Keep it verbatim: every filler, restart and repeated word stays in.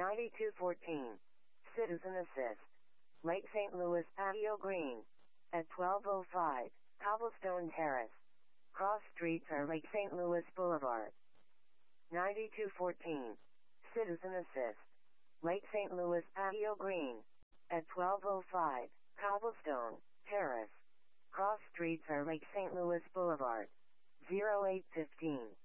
ninety-two fourteen. Citizen Assist. Lake Saint Louis Patio Green. At twelve oh five, Cobblestone Terrace. Cross streets are Lake Saint Louis Boulevard. ninety-two fourteen. Citizen Assist. Lake Saint Louis Patio Green. At twelve oh five, Cobblestone Terrace. Cross streets are Lake Saint Louis Boulevard. zero eight fifteen.